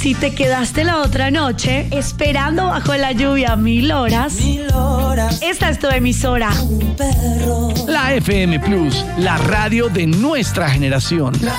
si te quedaste la otra noche esperando bajo la lluvia 1000 horas, esta es tu emisora. La FM Plus, la radio de nuestra generación.